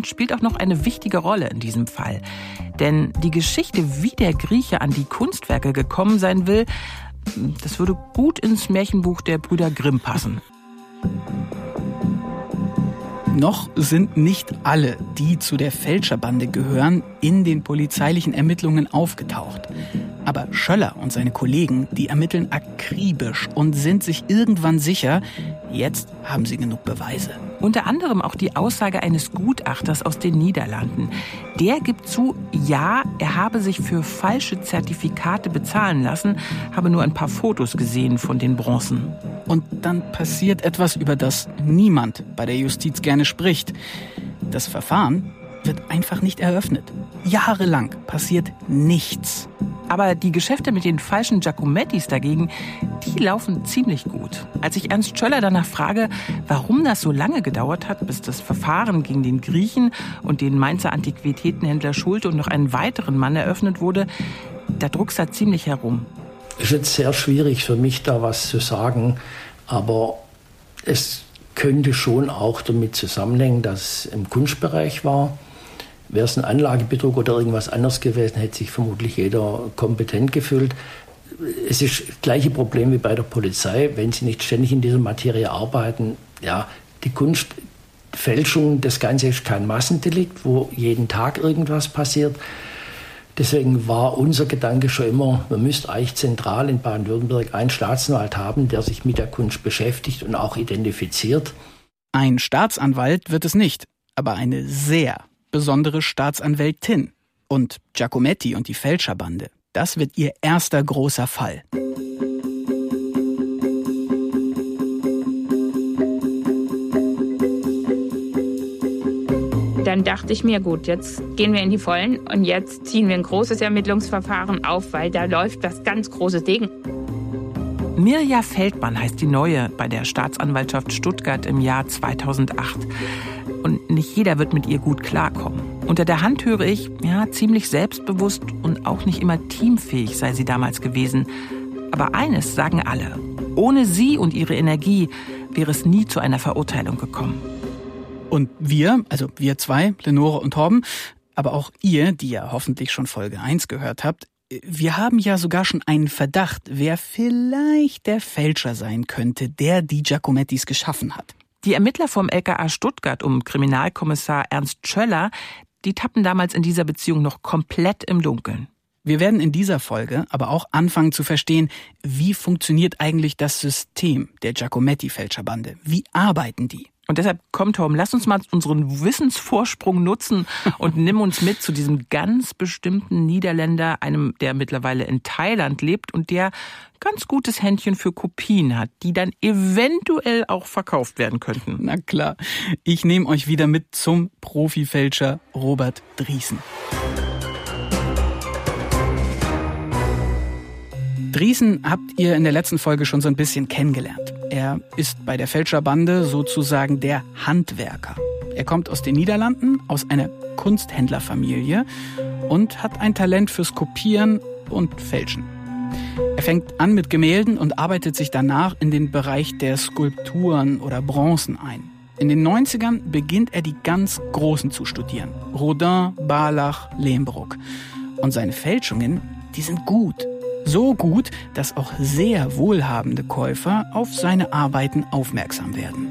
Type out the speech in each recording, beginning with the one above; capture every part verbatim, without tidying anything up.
Hintergrund spielt auch noch eine wichtige Rolle in diesem Fall. Denn die Geschichte, wie der Grieche an die Kunstwerke gekommen sein will, das würde gut ins Märchenbuch der Brüder Grimm passen. Noch sind nicht alle, die zu der Fälscherbande gehören, in den polizeilichen Ermittlungen aufgetaucht. Aber Schöller und seine Kollegen, die ermitteln akribisch und sind sich irgendwann sicher, jetzt haben sie genug Beweise. Unter anderem auch die Aussage eines Gutachters aus den Niederlanden. Der gibt zu, ja, er habe sich für falsche Zertifikate bezahlen lassen, habe nur ein paar Fotos gesehen von den Bronzen. Und dann passiert etwas, über das niemand bei der Justiz gerne spricht. Das Verfahren wird einfach nicht eröffnet. Jahrelang passiert nichts. Aber die Geschäfte mit den falschen Giacomettis dagegen, die laufen ziemlich gut. Als ich Ernst Schöller danach frage, warum das so lange gedauert hat, bis das Verfahren gegen den Griechen und den Mainzer Antiquitätenhändler Schulte und noch einen weiteren Mann eröffnet wurde, da druckst er ziemlich herum. Es ist jetzt sehr schwierig für mich, da was zu sagen, aber es könnte schon auch damit zusammenhängen, dass es im Kunstbereich war. Wäre es ein Anlagebetrug oder irgendwas anderes gewesen, hätte sich vermutlich jeder kompetent gefühlt. Es ist das gleiche Problem wie bei der Polizei, wenn sie nicht ständig in dieser Materie arbeiten. Ja, die Kunstfälschung, das Ganze ist kein Massendelikt, wo jeden Tag irgendwas passiert. Deswegen war unser Gedanke schon immer, man müsste eigentlich zentral in Baden-Württemberg einen Staatsanwalt haben, der sich mit der Kunst beschäftigt und auch identifiziert. Ein Staatsanwalt wird es nicht, aber eine sehr besondere Staatsanwältin. Und Giacometti und die Fälscherbande, das wird ihr erster großer Fall. Dann dachte ich mir, gut, jetzt gehen wir in die Vollen und jetzt ziehen wir ein großes Ermittlungsverfahren auf, weil da läuft das ganz große Ding. Mirja Feldmann heißt die Neue bei der Staatsanwaltschaft Stuttgart im Jahr zweitausendacht. Und nicht jeder wird mit ihr gut klarkommen. Unter der Hand höre ich, ja, ziemlich selbstbewusst und auch nicht immer teamfähig sei sie damals gewesen. Aber eines sagen alle: Ohne sie und ihre Energie wäre es nie zu einer Verurteilung gekommen. Und wir, also wir zwei, Lenore und Torben, aber auch ihr, die ja hoffentlich schon Folge eins gehört habt, wir haben ja sogar schon einen Verdacht, wer vielleicht der Fälscher sein könnte, der die Giacomettis geschaffen hat. Die Ermittler vom L K A Stuttgart um Kriminalkommissar Ernst Schöller, die tappen damals in dieser Beziehung noch komplett im Dunkeln. Wir werden in dieser Folge aber auch anfangen zu verstehen, wie funktioniert eigentlich das System der Giacometti-Fälscherbande? Wie arbeiten die? Und deshalb, komm Tom, lass uns mal unseren Wissensvorsprung nutzen und nimm uns mit zu diesem ganz bestimmten Niederländer, einem, der mittlerweile in Thailand lebt und der ganz gutes Händchen für Kopien hat, die dann eventuell auch verkauft werden könnten. Na klar, ich nehme euch wieder mit zum Profifälscher Robert Drießen. Drießen habt ihr in der letzten Folge schon so ein bisschen kennengelernt. Er ist bei der Fälscherbande sozusagen der Handwerker. Er kommt aus den Niederlanden, aus einer Kunsthändlerfamilie und hat ein Talent fürs Kopieren und Fälschen. Er fängt an mit Gemälden und arbeitet sich danach in den Bereich der Skulpturen oder Bronzen ein. In den neunzigern beginnt er die ganz Großen zu studieren. Rodin, Barlach, Lehmbruck. Und seine Fälschungen, die sind gut. So gut, dass auch sehr wohlhabende Käufer auf seine Arbeiten aufmerksam werden.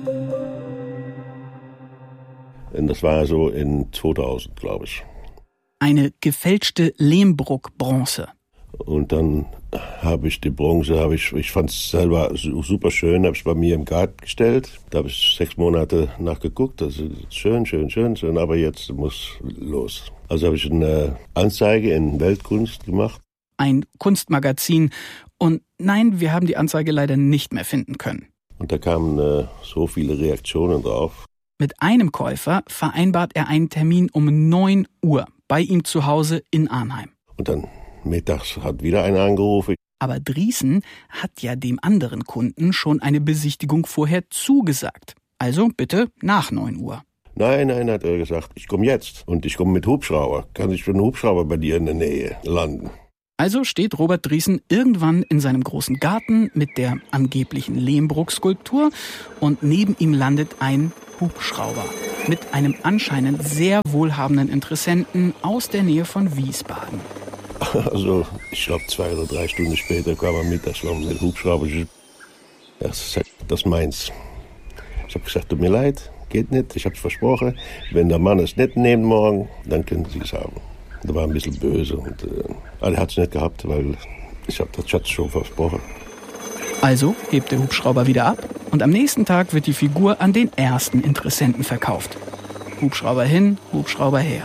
Das war so in zweitausend, glaube ich. Eine gefälschte Lehmbruck-Bronze. Und dann habe ich die Bronze, habe ich, ich fand es selber super schön, habe ich bei mir im Garten gestellt. Da habe ich sechs Monate nachgeguckt, das ist schön, schön, schön, schön, aber jetzt muss los. Also habe ich eine Anzeige in Weltkunst gemacht. Ein Kunstmagazin. Und nein, wir haben die Anzeige leider nicht mehr finden können. Und da kamen äh, so viele Reaktionen drauf. Mit einem Käufer vereinbart er einen Termin um neun Uhr bei ihm zu Hause in Arnheim. Und dann mittags hat wieder einer angerufen. Aber Drießen hat ja dem anderen Kunden schon eine Besichtigung vorher zugesagt. Also bitte nach neun Uhr. Nein, nein, hat er gesagt, ich komme jetzt. Und ich komme mit Hubschrauber. Kann ich für einen Hubschrauber bei dir in der Nähe landen? Also steht Robert Drießen irgendwann in seinem großen Garten mit der angeblichen Lehmbruck-Skulptur und neben ihm landet ein Hubschrauber. mit einem anscheinend sehr wohlhabenden Interessenten aus der Nähe von Wiesbaden. Also, ich glaube, zwei oder drei Stunden später kam er mit, das war mit Hubschrauber. Das, das ist meins. Ich habe gesagt, tut mir leid, geht nicht, ich habe es versprochen. Wenn der Mann es nicht nimmt morgen, dann können Sie es haben. Der war ein bisschen böse, und, äh, aber er hat es nicht gehabt, weil ich habe das Schatz schon versprochen. Also hebt der Hubschrauber wieder ab und am nächsten Tag wird die Figur an den ersten Interessenten verkauft. Hubschrauber hin, Hubschrauber her.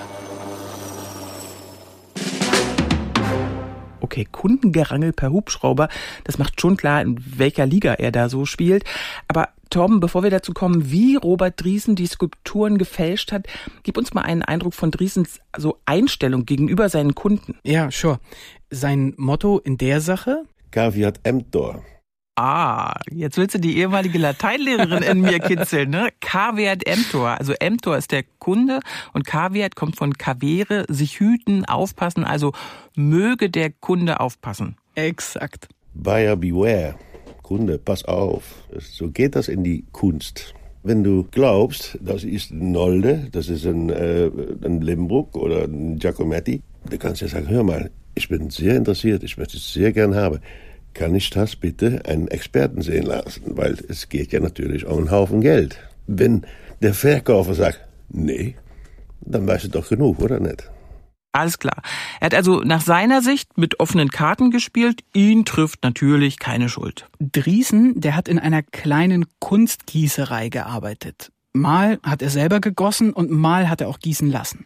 Okay, Kundengerangel per Hubschrauber, das macht schon klar, in welcher Liga er da so spielt. Aber Torben, bevor wir dazu kommen, wie Robert Driesen die Skulpturen gefälscht hat, gib uns mal einen Eindruck von Driesens so Einstellung gegenüber seinen Kunden. Ja, sure. Sein Motto in der Sache? Caveat emptor. Ah, jetzt willst du die ehemalige Lateinlehrerin in mir kitzeln, ne? Caveat emptor. Also emptor ist der Kunde und Caveat kommt von cavere, sich hüten, aufpassen. Also möge der Kunde aufpassen. Exakt. Buyer beware. Kunde, pass auf. So geht das in die Kunst. Wenn du glaubst, das ist ein Nolde, das ist ein, äh, ein Limburg oder ein Giacometti, dann kannst du ja sagen, hör mal, ich bin sehr interessiert, ich möchte es sehr gern haben. Kann ich das bitte einen Experten sehen lassen? Weil es geht ja natürlich um einen Haufen Geld. Wenn der Verkäufer sagt, nee, dann weißt du doch genug, oder nicht? Alles klar. Er hat also nach seiner Sicht mit offenen Karten gespielt. Ihn trifft natürlich keine Schuld. Driesen, der hat in einer kleinen Kunstgießerei gearbeitet. Mal hat er selber gegossen und mal hat er auch gießen lassen.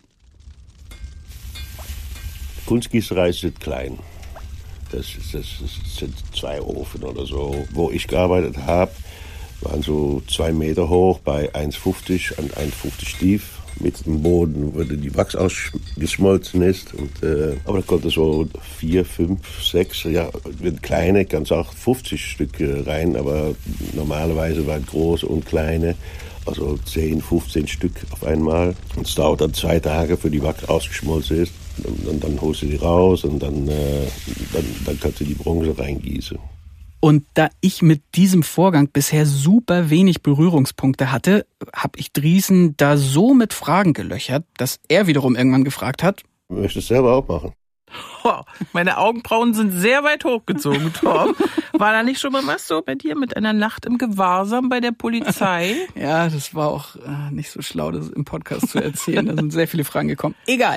Kunstgießerei sind klein. Das, das, das sind zwei Ofen oder so. Wo ich gearbeitet habe, waren so zwei Meter hoch bei eins fünfzig und eins fünfzig tief. Mit dem Boden, wo die Wachs ausgeschmolzen ist. Und, äh, aber da konnte so vier, fünf, sechs, ja, mit kleine, ganz auch fünfzig Stück rein. Aber normalerweise waren große und kleine, also zehn, fünfzehn Stück auf einmal. Und es dauert dann zwei Tage, für die Wachs ausgeschmolzen ist. Und, und dann holst du die raus und dann, äh, dann, dann kannst du die Bronze reingießen. Und da ich mit diesem Vorgang bisher super wenig Berührungspunkte hatte, habe ich Driesen da so mit Fragen gelöchert, dass er wiederum irgendwann gefragt hat: Möchtest du es selber auch machen? Oh, meine Augenbrauen sind sehr weit hochgezogen, Tom. War da nicht schon mal was so bei dir mit einer Nacht im Gewahrsam bei der Polizei? Ja, das war auch äh, nicht so schlau, das im Podcast zu erzählen. Da sind sehr viele Fragen gekommen. Egal.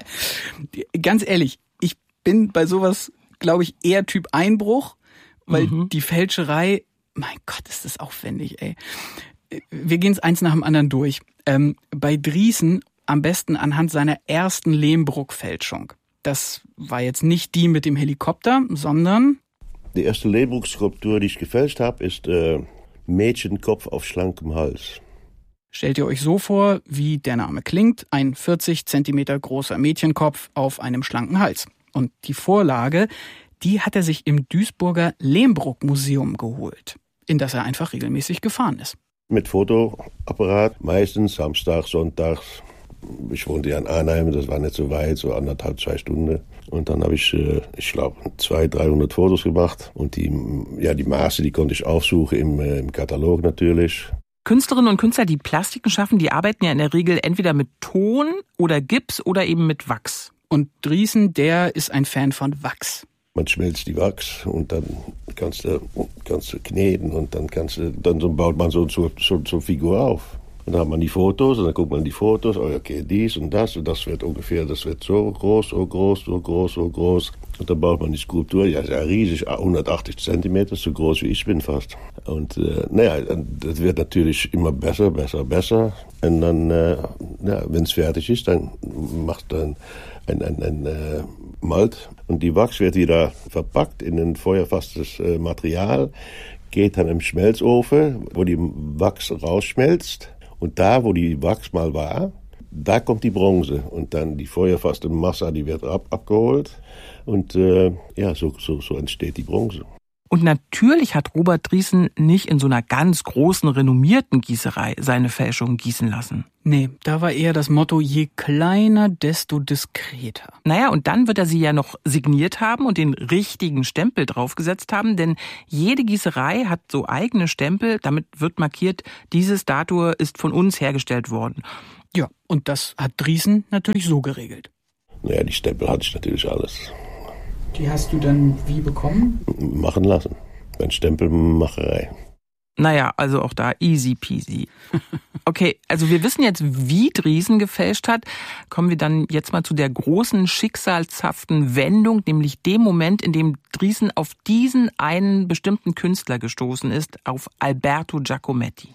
Ganz ehrlich, ich bin bei sowas, glaube ich, eher Typ Einbruch, weil mhm. die Fälscherei, mein Gott, ist das aufwendig, ey. Wir gehen es eins nach dem anderen durch. Ähm, bei Driesen am besten anhand seiner ersten Lehmbruck-Fälschung. Das war jetzt nicht die mit dem Helikopter, sondern... Die erste Lehmbruck-Skulptur, die ich gefälscht habe, ist äh, Mädchenkopf auf schlankem Hals. Stellt ihr euch so vor, wie der Name klingt, ein vierzig Zentimeter großer Mädchenkopf auf einem schlanken Hals. Und die Vorlage, die hat er sich im Duisburger Lehmbruck-Museum geholt, in das er einfach regelmäßig gefahren ist. Mit Fotoapparat, meistens Samstag, Sonntags. Ich wohnte ja in Arnheim, das war nicht so weit, so anderthalb, zwei Stunden. Und dann habe ich, ich glaube, zweihundert, dreihundert Fotos gemacht. Und die, ja, die Maße, die konnte ich aufsuchen im, im Katalog natürlich. Künstlerinnen und Künstler, die Plastiken schaffen, die arbeiten ja in der Regel entweder mit Ton oder Gips oder eben mit Wachs. Und Driesen, der ist ein Fan von Wachs. Man schmelzt die Wachs und dann kannst du, kannst du kneten und dann kannst du, dann so baut man so, so, so, so eine Figur auf. Und dann hat man die Fotos und dann guckt man die Fotos, oh, okay, dies und das und das wird ungefähr, das wird so groß, so groß, so groß, so groß. Und dann baut man die Skulptur, ja, ist ja riesig, hundertachtzig Zentimeter, so groß wie ich bin fast. Und äh, naja, das wird natürlich immer besser, besser, besser. Und dann, äh, ja, wenn es fertig ist, dann macht dann ein, ein, ein, ein äh, Malt und die Wachs wird wieder verpackt in ein feuerfastes äh, Material, geht dann im Schmelzofen, wo die Wachs rausschmelzt. Und da, wo die Wachs mal war, da kommt die Bronze. Und dann die feuerfaste Masse, die wird ab, abgeholt. Und äh, ja, so, so, so entsteht die Bronze. Und natürlich hat Robert Driesen nicht in so einer ganz großen, renommierten Gießerei seine Fälschungen gießen lassen. Nee, da war eher das Motto, je kleiner, desto diskreter. Naja, und dann wird er sie ja noch signiert haben und den richtigen Stempel draufgesetzt haben, denn jede Gießerei hat so eigene Stempel, damit wird markiert, diese Statue ist von uns hergestellt worden. Ja, und das hat Driesen natürlich so geregelt. Naja, die Stempel hatte ich natürlich alles. Die hast du dann wie bekommen? Machen lassen. Eine Stempelmacherei. Naja, also auch da easy peasy. Okay, also wir wissen jetzt, wie Driesen gefälscht hat. Kommen wir dann jetzt mal zu der großen schicksalshaften Wendung, nämlich dem Moment, in dem Driesen auf diesen einen bestimmten Künstler gestoßen ist, auf Alberto Giacometti.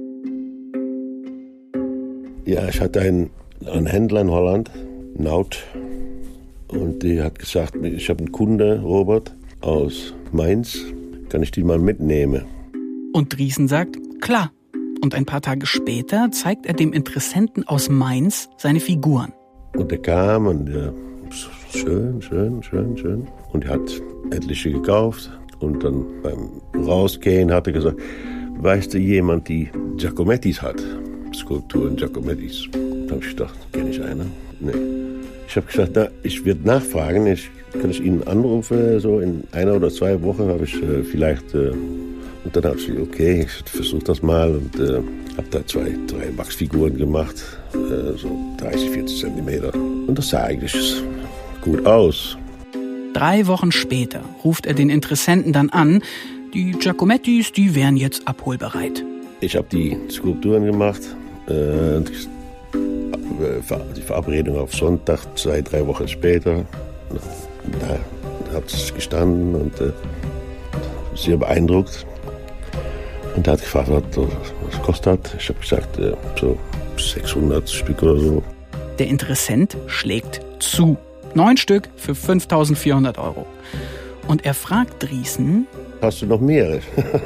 Ja, ich hatte einen, einen Händler in Holland, Naut, und die hat gesagt, ich habe einen Kunde, Robert, aus Mainz, kann ich die mal mitnehmen? Und Driesen sagt, klar. Und ein paar Tage später zeigt er dem Interessenten aus Mainz seine Figuren. Und der kam und der, schön, schön, schön, schön. Und er hat etliche gekauft. Und dann beim Rausgehen hat er gesagt, weißt du jemand, die Giacomettis hat? Skulpturen Giacomettis. Da habe ich gedacht, kenne ich eine? Nee. Ich habe gesagt, na, ich werde nachfragen. Ich, kann ich Ihnen anrufen? So in einer oder zwei Wochen habe ich äh, vielleicht... Äh, Und dann habe ich gesagt, okay, ich versuche das mal und äh, habe da zwei, drei Wachsfiguren gemacht, äh, so dreißig, vierzig Zentimeter. Und das sah eigentlich gut aus. Drei Wochen später ruft er den Interessenten dann an, die Giacomettis, die wären jetzt abholbereit. Ich habe die Skulpturen gemacht, äh, die Verabredung auf Sonntag, zwei, drei Wochen später. Da hat es gestanden und äh, sehr beeindruckt. Und er hat gefragt, was es kostet hat. Ich habe gesagt, so sechshundert Stück oder so. Der Interessent schlägt zu. Neun Stück für fünftausendvierhundert Euro. Und er fragt Driesen, hast du noch mehr?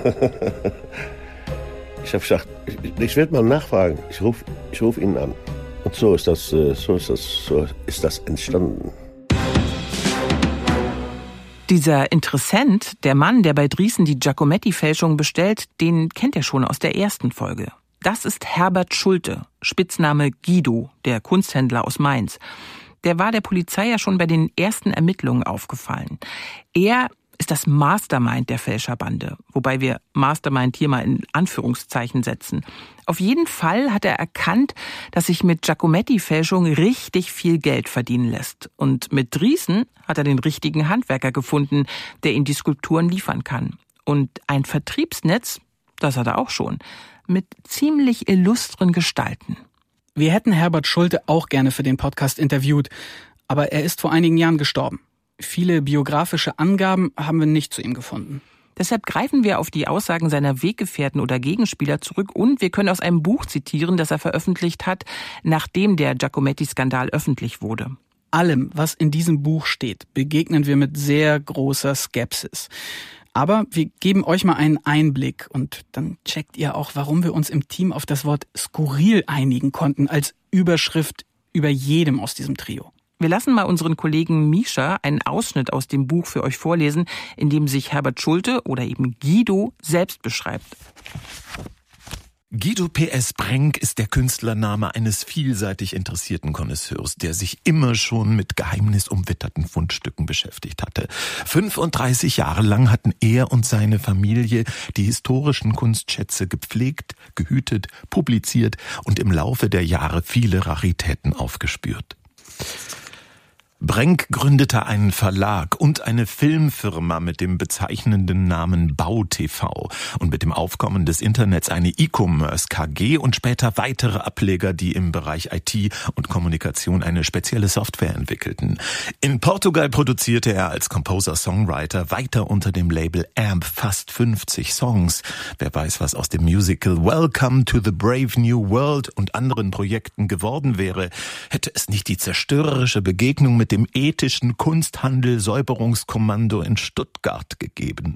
Ich habe gesagt, ich, ich werde mal nachfragen. Ich rufe ich ruf ihn an. Und so ist das, so ist das, so ist das entstanden. Dieser Interessent, der Mann, der bei Driesen die Giacometti-Fälschung bestellt, den kennt er schon aus der ersten Folge. Das ist Herbert Schulte, Spitzname Guido, der Kunsthändler aus Mainz. Der war der Polizei ja schon bei den ersten Ermittlungen aufgefallen. Er ist das Mastermind der Fälscherbande, wobei wir Mastermind hier mal in Anführungszeichen setzen. Auf jeden Fall hat er erkannt, dass sich mit Giacometti-Fälschung richtig viel Geld verdienen lässt. Und mit Driesen hat er den richtigen Handwerker gefunden, der ihm die Skulpturen liefern kann. Und ein Vertriebsnetz, das hat er auch schon, mit ziemlich illustren Gestalten. Wir hätten Herbert Schulte auch gerne für den Podcast interviewt, aber er ist vor einigen Jahren gestorben. Viele biografische Angaben haben wir nicht zu ihm gefunden. Deshalb greifen wir auf die Aussagen seiner Weggefährten oder Gegenspieler zurück und wir können aus einem Buch zitieren, das er veröffentlicht hat, nachdem der Giacometti-Skandal öffentlich wurde. Allem, was in diesem Buch steht, begegnen wir mit sehr großer Skepsis. Aber wir geben euch mal einen Einblick und dann checkt ihr auch, warum wir uns im Team auf das Wort skurril einigen konnten als Überschrift über jedem aus diesem Trio. Wir lassen mal unseren Kollegen Mischa einen Ausschnitt aus dem Buch für euch vorlesen, in dem sich Herbert Schulte oder eben Guido selbst beschreibt. Guido P S. Brenk ist der Künstlername eines vielseitig interessierten Connoisseurs, der sich immer schon mit geheimnisumwitterten Fundstücken beschäftigt hatte. fünfunddreißig Jahre lang hatten er und seine Familie die historischen Kunstschätze gepflegt, gehütet, publiziert und im Laufe der Jahre viele Raritäten aufgespürt. Brenk gründete einen Verlag und eine Filmfirma mit dem bezeichnenden Namen BauTV und mit dem Aufkommen des Internets eine E-Commerce K G und später weitere Ableger, die im Bereich I T und Kommunikation eine spezielle Software entwickelten. In Portugal produzierte er als Composer-Songwriter weiter unter dem Label A M P fast fünfzig Songs. Wer weiß, was aus dem Musical Welcome to the Brave New World und anderen Projekten geworden wäre, hätte es nicht die zerstörerische Begegnung mit dem ethischen Kunsthandel-Säuberungskommando in Stuttgart gegeben.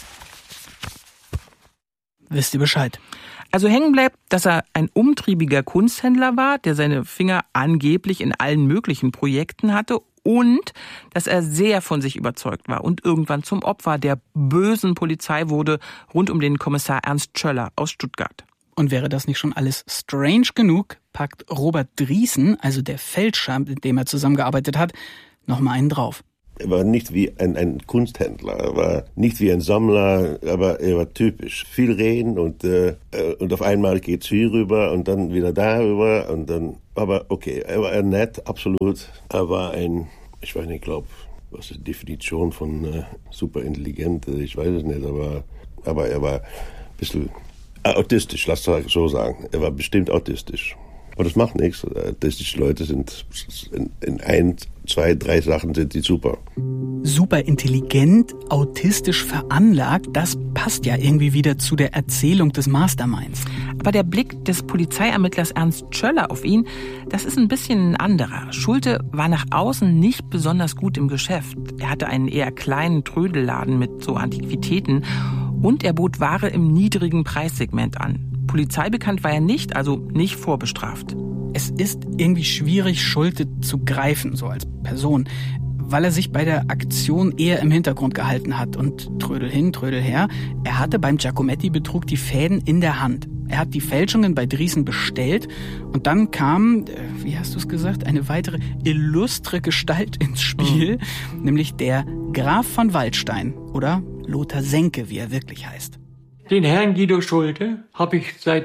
Wisst ihr Bescheid? Also hängen bleibt, dass er ein umtriebiger Kunsthändler war, der seine Finger angeblich in allen möglichen Projekten hatte und dass er sehr von sich überzeugt war und irgendwann zum Opfer der bösen Polizei wurde rund um den Kommissar Ernst Schöller aus Stuttgart. Und wäre das nicht schon alles strange genug, packt Robert Driesen, also der Fälscher, mit dem er zusammengearbeitet hat, noch mal einen drauf. Er war nicht wie ein, ein Kunsthändler, er war nicht wie ein Sammler, aber er war typisch. Viel reden und, äh, und auf einmal geht's hier rüber und dann wieder darüber und dann, aber okay, er war nett, absolut. Er war ein, ich weiß nicht, ich glaube, was ist die Definition von äh, superintelligent, ich weiß es nicht, aber, aber er war ein bisschen autistisch, lass es so sagen. Er war bestimmt autistisch. Aber das macht nichts. Autistische Leute sind in, in ein, zwei, drei Sachen sind die super. Super intelligent, autistisch veranlagt, das passt ja irgendwie wieder zu der Erzählung des Masterminds. Aber der Blick des Polizeiermittlers Ernst Tschöller auf ihn, das ist ein bisschen ein anderer. Schulte war nach außen nicht besonders gut im Geschäft. Er hatte einen eher kleinen Trödelladen mit so Antiquitäten und er bot Ware im niedrigen Preissegment an. Polizeibekannt war er nicht, also nicht vorbestraft. Es ist irgendwie schwierig, Schulte zu greifen, so als Person, weil er sich bei der Aktion eher im Hintergrund gehalten hat. Und Trödel hin, Trödel her, er hatte beim Giacometti-Betrug die Fäden in der Hand. Er hat die Fälschungen bei Drießen bestellt und dann kam, wie hast du es gesagt, eine weitere illustre Gestalt ins Spiel, mhm. nämlich der Graf von Waldstein oder Lothar Senke, wie er wirklich heißt. Den Herrn Guido Schulte habe ich seit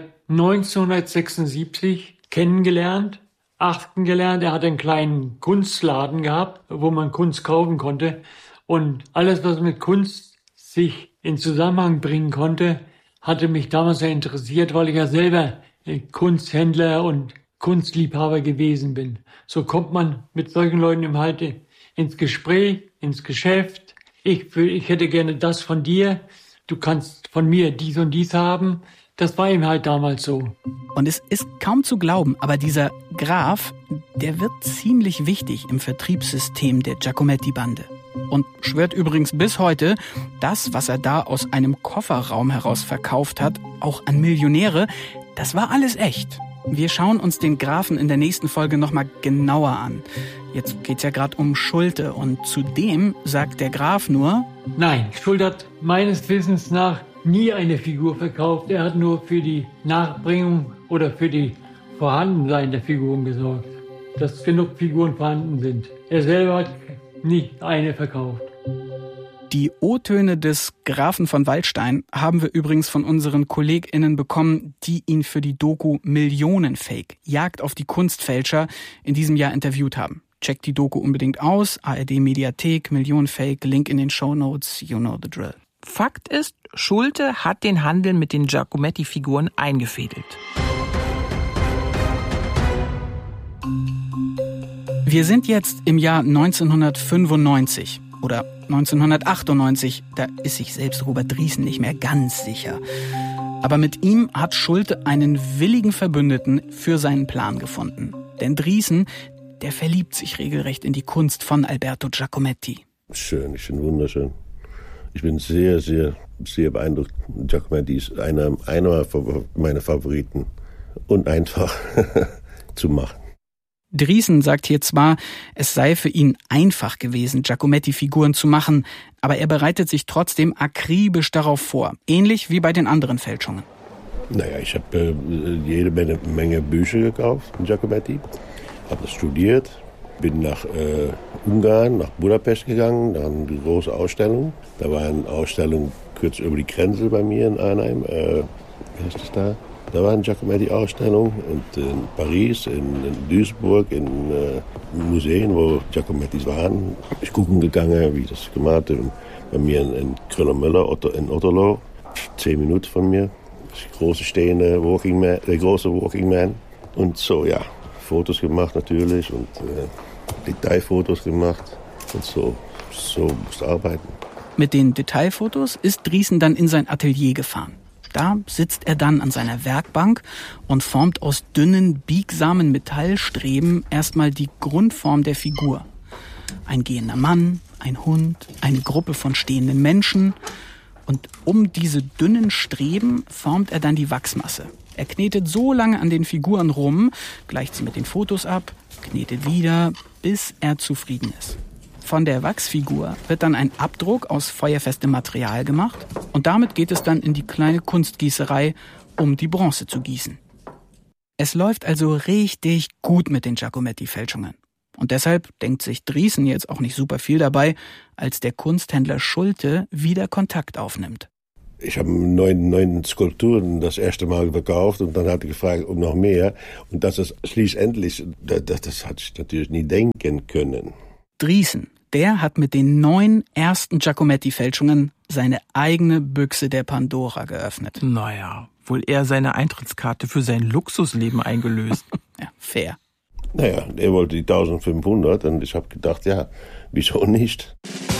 neunzehnhundertsechsundsiebzig kennengelernt, achten gelernt. Er hat einen kleinen Kunstladen gehabt, wo man Kunst kaufen konnte. Und alles, was mit Kunst sich in Zusammenhang bringen konnte, hatte mich damals sehr interessiert, weil ich ja selber Kunsthändler und Kunstliebhaber gewesen bin. So kommt man mit solchen Leuten im Halte ins Gespräch, ins Geschäft. Ich, ich hätte gerne das von dir. Du kannst von mir dies und dies haben. Das war ihm halt damals so. Und es ist kaum zu glauben, aber dieser Graf, der wird ziemlich wichtig im Vertriebssystem der Giacometti-Bande. Und schwört übrigens bis heute, das, was er da aus einem Kofferraum heraus verkauft hat, auch an Millionäre, das war alles echt. Wir schauen uns den Grafen in der nächsten Folge nochmal genauer an. Jetzt geht's ja gerade um Schulte und zudem sagt der Graf nur... Nein, Schulte hat meines Wissens nach nie eine Figur verkauft. Er hat nur für die Nachbringung oder für die Vorhandensein der Figuren gesorgt. Dass genug Figuren vorhanden sind. Er selber hat nicht eine verkauft. Die O-Töne des Grafen von Waldstein haben wir übrigens von unseren KollegInnen bekommen, die ihn für die Doku Millionenfake, Jagd auf die Kunstfälscher, in diesem Jahr interviewt haben. Checkt die Doku unbedingt aus, A R D Mediathek, Millionenfake, Link in den Shownotes, you know the drill. Fakt ist, Schulte hat den Handel mit den Giacometti-Figuren eingefädelt. Wir sind jetzt im Jahr neunzehnhundertfünfundneunzig. Oder neunzehnhundertachtundneunzig, da ist sich selbst Robert Drießen nicht mehr ganz sicher. Aber mit ihm hat Schulte einen willigen Verbündeten für seinen Plan gefunden. Denn Drießen, der verliebt sich regelrecht in die Kunst von Alberto Giacometti. Schön, ich finde wunderschön. Ich bin sehr, sehr, sehr beeindruckt. Giacometti ist einer, einer meiner Favoriten und einfach zu machen. Drießen sagt hier zwar, es sei für ihn einfach gewesen, Giacometti-Figuren zu machen, aber er bereitet sich trotzdem akribisch darauf vor, ähnlich wie bei den anderen Fälschungen. Naja, ich habe äh, jede Menge, Menge Bücher gekauft von Giacometti, habe das studiert, bin nach äh, Ungarn, nach Budapest gegangen, da eine große Ausstellung. Da war eine Ausstellung kurz über die Grenze bei mir in Arnhem, äh, wie heißt das da? Da war eine Giacometti-Ausstellung und in Paris, in, in Duisburg, in äh, Museen, wo Giacomettis waren. Ich gucken gegangen, wie das gemacht wird. Bei mir in, in Kröller-Müller, Otto, in Otterlo, zehn Minuten von mir. Das große stehende Walking Man, der große Walking Man. Und so, ja, Fotos gemacht natürlich und äh, Detailfotos gemacht. Und so, so musste arbeiten. Mit den Detailfotos ist Drießen dann in sein Atelier gefahren. Da sitzt er dann an seiner Werkbank und formt aus dünnen, biegsamen Metallstreben erstmal die Grundform der Figur. Ein gehender Mann, ein Hund, eine Gruppe von stehenden Menschen. Und um diese dünnen Streben formt er dann die Wachsmasse. Er knetet so lange an den Figuren rum, gleicht sie mit den Fotos ab, knetet wieder, bis er zufrieden ist. Von der Wachsfigur wird dann ein Abdruck aus feuerfestem Material gemacht und damit geht es dann in die kleine Kunstgießerei, um die Bronze zu gießen. Es läuft also richtig gut mit den Giacometti-Fälschungen. Und deshalb denkt sich Drießen jetzt auch nicht super viel dabei, als der Kunsthändler Schulte wieder Kontakt aufnimmt. Ich habe neun, neun Skulpturen das erste Mal verkauft und dann hat er gefragt um noch mehr. Und das ist schließlich, das, das hatte ich natürlich nie denken können. Drießen, der hat mit den neun ersten Giacometti-Fälschungen seine eigene Büchse der Pandora geöffnet. Naja, wohl eher seine Eintrittskarte für sein Luxusleben eingelöst. Ja, fair. Naja, er wollte die eintausendfünfhundert und ich habe gedacht, ja, wieso nicht?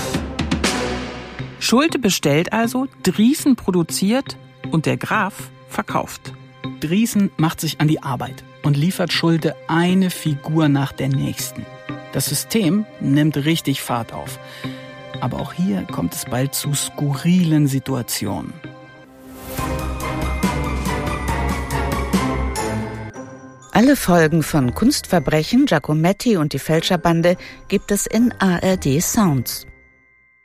Schulte bestellt also, Drießen produziert und der Graf verkauft. Drießen macht sich an die Arbeit und liefert Schulte eine Figur nach der nächsten. Das System nimmt richtig Fahrt auf. Aber auch hier kommt es bald zu skurrilen Situationen. Alle Folgen von Kunstverbrechen, Giacometti und die Fälscherbande gibt es in A R D Sounds.